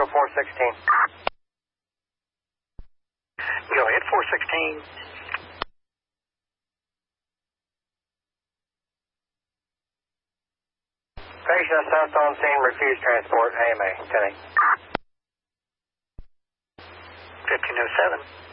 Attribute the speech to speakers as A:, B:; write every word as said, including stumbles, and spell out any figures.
A: four sixteen.
B: Go ahead, four sixteen.
A: Patient assessed on scene, refused transport, A M A, ten eight.
B: fifteen oh seven.